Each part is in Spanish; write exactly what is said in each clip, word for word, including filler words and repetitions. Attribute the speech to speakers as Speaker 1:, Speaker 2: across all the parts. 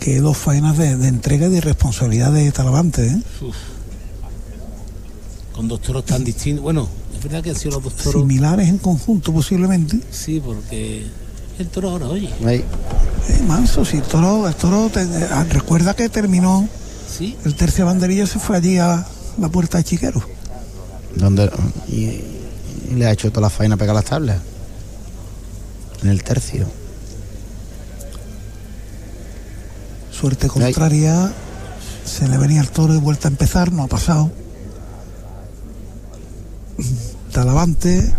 Speaker 1: que dos faenas de, de entrega y de responsabilidad de Talavante, ¿eh?
Speaker 2: Uf. Con dos toros tan distintos. Bueno, es verdad que han sido los dos toros
Speaker 1: similares en conjunto posiblemente.
Speaker 2: Sí, porque el toro ahora, oye.
Speaker 3: Ahí.
Speaker 1: Eh, manso, si el toro, el toro te, ah, recuerda que terminó
Speaker 2: ¿Sí?
Speaker 1: el tercio banderilla, se fue allí a la puerta de Chiquero.
Speaker 3: Donde y, y le ha hecho toda la faena pegar las tablas. En el tercio.
Speaker 1: Suerte contraria. Ahí. Se le venía el toro y vuelta a empezar, no ha pasado. Talavante.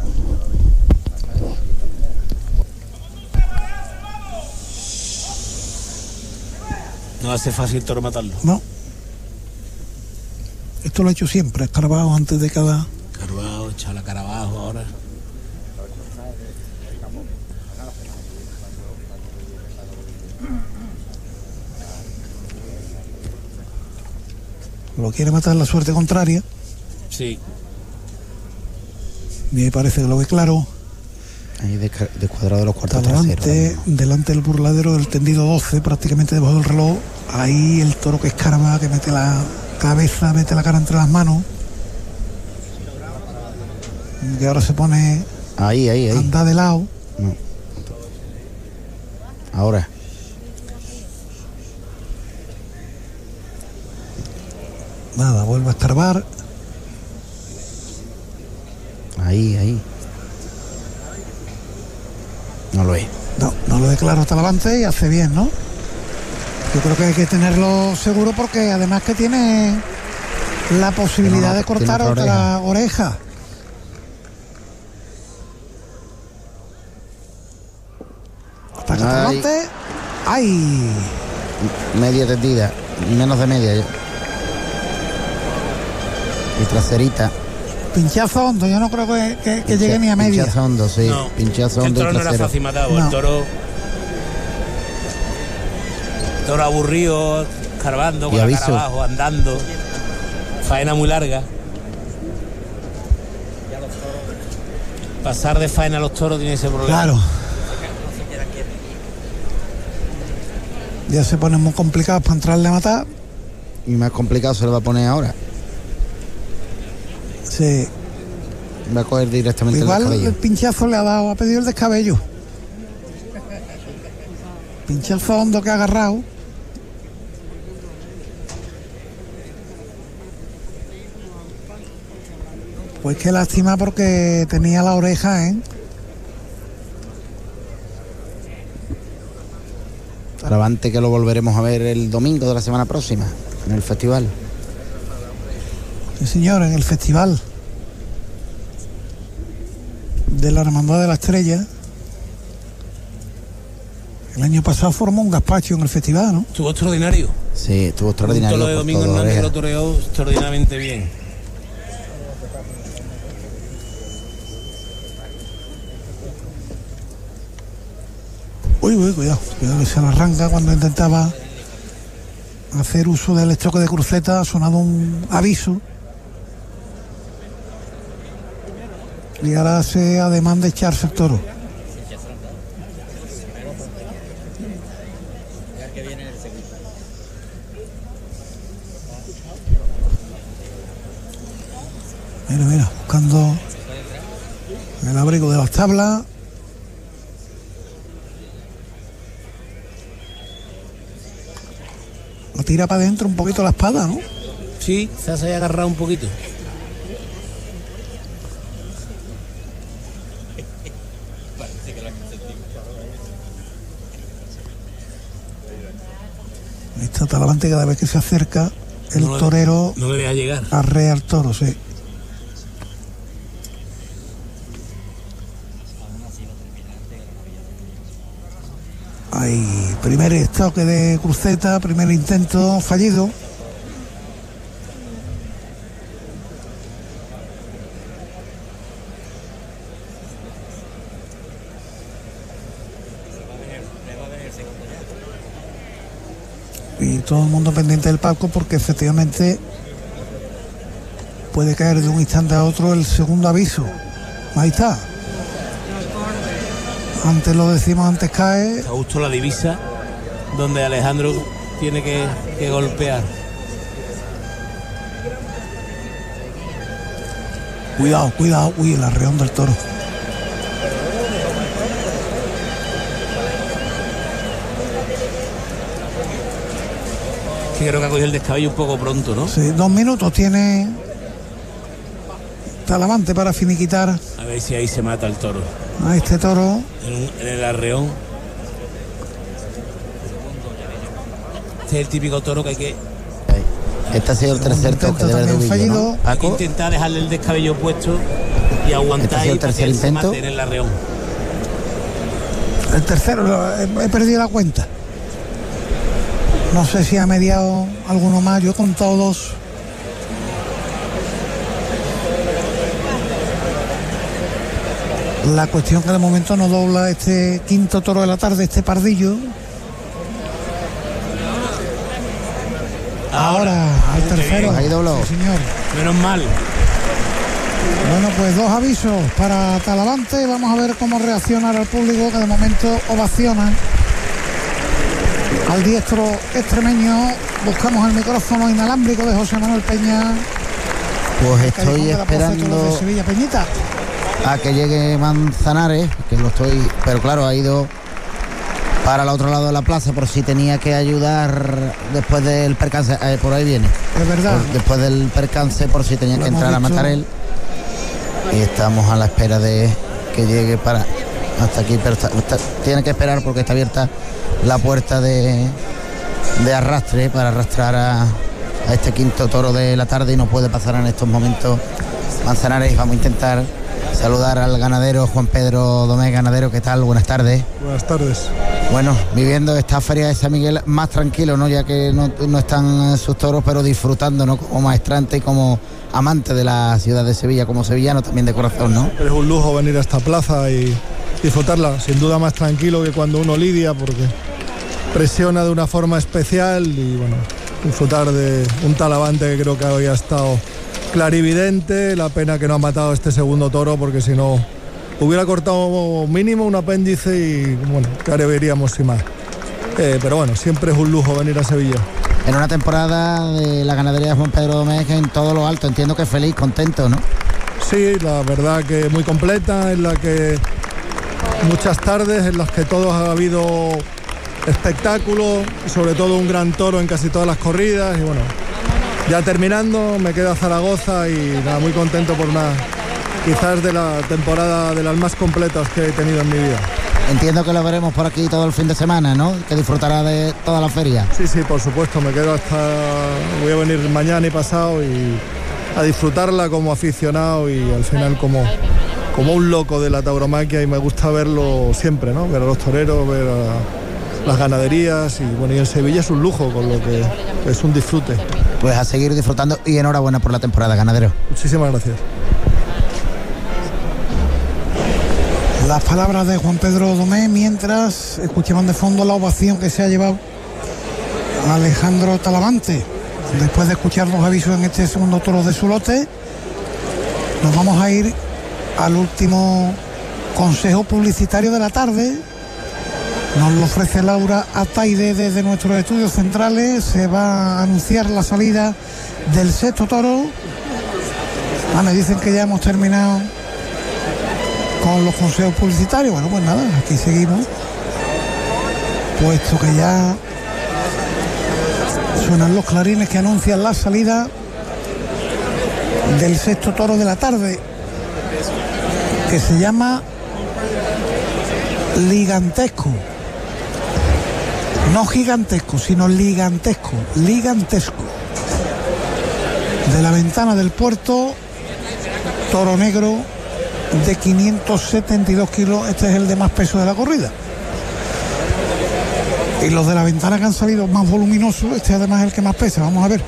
Speaker 2: No hace fácil toro matarlo.
Speaker 1: No. Esto lo ha hecho siempre, escarbado antes de cada.
Speaker 2: Escarbado, echado la cara abajo ahora.
Speaker 1: Lo quiere matar la suerte contraria.
Speaker 2: Sí.
Speaker 1: Me parece que lo ve claro.
Speaker 3: Ahí descuadrado de los cuartos
Speaker 1: traseros.
Speaker 3: Delante,
Speaker 1: delante del burladero del tendido doce, prácticamente debajo del reloj. Ahí el toro que escarba, que mete la cabeza, mete la cara entre las manos. Que ahora se pone.
Speaker 3: Ahí, ahí, ahí.
Speaker 1: Anda de lado.
Speaker 3: No. Ahora.
Speaker 1: Nada, vuelve a escarbar.
Speaker 3: Ahí, ahí. No lo es.
Speaker 1: No, no lo declaro Talavante y hace bien, ¿no? Yo creo que hay que tenerlo seguro porque además que tiene la posibilidad no, de cortar otra, otra oreja. oreja. Ataca Talavante. ¡Ay!
Speaker 3: Media tendida, menos de media. Y traserita.
Speaker 1: Pinchazo hondo, yo no creo que, que, que Pincha, llegue ni a media.
Speaker 3: Pinchazo hondo, sí.
Speaker 2: No,
Speaker 3: pinchazo hondo.
Speaker 2: El toro no era fácil matado, no. El toro. El toro aburrido, escarbando, con la cara abajo, andando. Faena muy larga. Pasar de faena a los toros tiene ese problema.
Speaker 1: Claro. Ya se ponen muy complicados para entrarle a matar.
Speaker 3: Y más complicado se le va a poner ahora.
Speaker 1: Sí.
Speaker 3: Va a coger directamente
Speaker 1: igual
Speaker 3: el descabello.
Speaker 1: El pinchazo le ha dado, ha pedido el descabello. Pinchazo hondo que ha agarrado. Pues qué lástima porque tenía la oreja, ¿eh?
Speaker 3: Talavante que lo volveremos a ver el domingo de la semana próxima en el festival.
Speaker 1: Sí, señor, en el festival de la Hermandad de la Estrella. El año pasado formó un gazpacho en el festival, ¿no?
Speaker 2: Estuvo extraordinario.
Speaker 3: Sí, estuvo extraordinario.
Speaker 2: Lo de Domingo Hernández lo toreó extraordinariamente bien.
Speaker 1: Uy, uy, cuidado, cuidado que se le arranca cuando intentaba hacer uso del estoque de cruceta. Ha sonado un aviso. Y ahora hace ademán de echarse el toro. Mira, mira, buscando el abrigo de las tablas. Lo tira para adentro un poquito la espada, ¿no?
Speaker 2: Sí, se hace agarrar un poquito.
Speaker 1: Está Talavante, cada vez que se acerca el
Speaker 2: no,
Speaker 1: torero
Speaker 2: no le deja llegar.
Speaker 1: Arrea al toro, sí. Ahí, primer estoque de cruceta, primer intento fallido. Y todo el mundo pendiente del palco porque efectivamente puede caer de un instante a otro el segundo aviso. Ahí está. Antes lo decimos, antes cae.
Speaker 2: ¿Te ha gustado la divisa? donde Alejandro tiene que, que golpear.
Speaker 1: Cuidado, cuidado, uy, el arreón del toro.
Speaker 2: Que creo que ha cogido el descabello un poco pronto, ¿no?
Speaker 1: Sí, dos minutos tiene Talavante para finiquitar.
Speaker 2: A ver si ahí se mata el toro.
Speaker 1: A este toro.
Speaker 2: En, un, en el arreón. Este es el típico toro que hay que...
Speaker 3: Este ha sido el tercer toque de Verdubillo, ¿no?
Speaker 2: Hay que intentar dejarle el descabello puesto y aguantar
Speaker 3: ¿Este ha sido el tercer intento?
Speaker 2: En el arreón.
Speaker 1: El tercero, he, he perdido la cuenta. No sé si ha mediado alguno más, yo he contado dos. La cuestión que de momento no dobla este quinto toro de la tarde, este pardillo. Ahora, al tercero.
Speaker 3: Ahí dobló.
Speaker 1: Sí, señor.
Speaker 2: Menos mal.
Speaker 1: Bueno, pues dos avisos para Talavante. Vamos a ver cómo reacciona el público, que de momento ovaciona al diestro extremeño. Buscamos el micrófono inalámbrico de José Manuel Peña.
Speaker 3: Pues estoy esperando
Speaker 1: de Sevilla, Peñita,
Speaker 3: a que llegue Manzanares, que lo estoy, pero claro, ha ido para el otro lado de la plaza por si tenía que ayudar después del percance, eh, por ahí viene.
Speaker 1: Es verdad.
Speaker 3: Por, después del percance, por si tenía lo que entrar a matar él. Y estamos a la espera de que llegue para hasta aquí, pero está, está, tiene que esperar porque está abierta la puerta de, de arrastre para arrastrar a, a este quinto toro de la tarde y no puede pasar en estos momentos Manzanares. Vamos a intentar saludar al ganadero Juan Pedro Domé. Ganadero, ¿qué tal? Buenas tardes.
Speaker 4: Buenas tardes.
Speaker 3: Bueno, viviendo esta feria de San Miguel más tranquilo, ¿no? Ya que no, no están sus toros, pero disfrutando, ¿no? Como maestrante y como amante de la ciudad de Sevilla, como sevillano también de corazón, ¿no?
Speaker 4: Es un lujo venir a esta plaza y disfrutarla, sin duda más tranquilo que cuando uno lidia, porque presiona de una forma especial y bueno, disfrutar de un Talavante que creo que hoy ha estado clarividente. La pena que no ha matado este segundo toro, porque si no hubiera cortado mínimo un apéndice y bueno, claro, veríamos sin más. Eh, pero bueno, siempre es un lujo venir a Sevilla.
Speaker 3: En una temporada de la ganadería de Juan Pedro Domecq en todo lo alto, entiendo que feliz, contento, ¿no?
Speaker 4: Sí, la verdad que muy completa, en la que muchas tardes en las que todos ha habido espectáculo, sobre todo un gran toro en casi todas las corridas y bueno, ya terminando me quedo a Zaragoza y nada, muy contento por una, quizás de la temporada de las más completas que he tenido en mi vida.
Speaker 3: Entiendo que lo veremos por aquí todo el fin de semana, ¿no? Que disfrutará de toda la feria.
Speaker 4: Sí, sí, por supuesto, me quedo hasta... voy a venir mañana y pasado y a disfrutarla como aficionado y al final como, como un loco de la tauromaquia, y me gusta verlo siempre, ¿no? Ver a los toreros, ver a las ganaderías y bueno, y en Sevilla es un lujo, con lo que es un disfrute.
Speaker 3: Pues a seguir disfrutando y enhorabuena por la temporada, ganadero.
Speaker 4: Muchísimas gracias.
Speaker 1: Las palabras de Juan Pedro Domé, mientras escuchaban de fondo la ovación que se ha llevado a Alejandro Talavante. Después de escuchar los avisos en este segundo toro de su lote, nos vamos a ir al último consejo publicitario de la tarde. Nos lo ofrece Laura Ataide desde nuestros estudios centrales. Se va a anunciar la salida del sexto toro. Ah, me dicen que ya hemos terminado con los consejos publicitarios. Bueno, pues nada, aquí seguimos, puesto que ya suenan los clarines que anuncian la salida del sexto toro de la tarde, que se llama Ligantesco. No gigantesco, sino ligantesco, ligantesco. De la Ventana del Puerto, toro negro de quinientos setenta y dos kilos. Este es el de más peso de la corrida. Y los de la Ventana que han salido más voluminosos, este además es el que más pesa. Vamos a ver.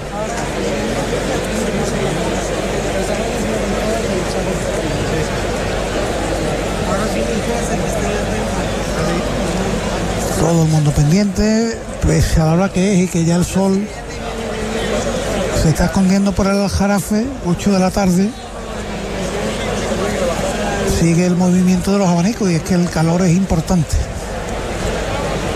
Speaker 1: Todo el mundo pendiente, pese a la hora que es y que ya el sol se está escondiendo por el Aljarafe, ocho de la tarde. Sigue el movimiento de los abanicos y es que el calor es importante.